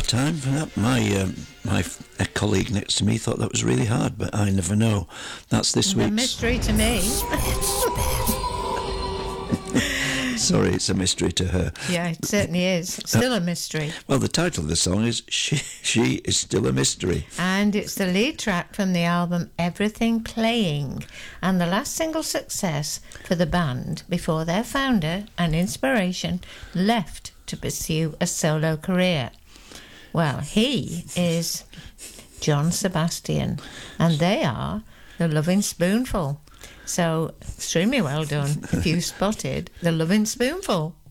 hard time for that. My colleague next to me thought that was really hard, but I never know. That's this week's... A mystery to me. Sorry, it's a mystery to her. Yeah, it certainly is. Still a mystery. Well, the title of the song is She Is Still a Mystery. And it's the lead track from the album Everything Playing, and the last single success for the band before their founder and inspiration left to pursue a solo career. Well, he is John Sebastian, and they are the Loving Spoonful. So, extremely well done if you spotted the Loving Spoonful.